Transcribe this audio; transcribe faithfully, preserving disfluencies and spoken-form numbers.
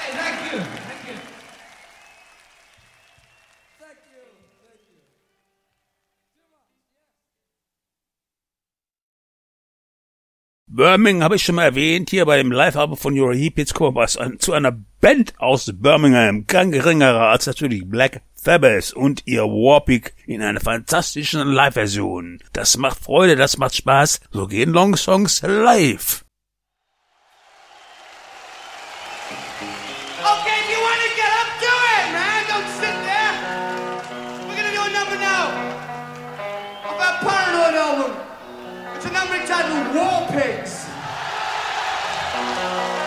thank you. Thank you. Thank you. Thank you. Birmingham habe ich schon mal erwähnt, hier bei dem Live-Album von Uriah Heep. Jetzt kommen wir was an, zu einer Band aus Birmingham, kein geringerer als natürlich Black Sabbath und ihr Warpig in einer fantastischen Live-Version. Das macht Freude, das macht Spaß, so gehen Long Songs live. Okay, if you want to get up, do it, man. Don't sit there. We're gonna do a number now. About Paranoid album. It's a number entitled War Pigs.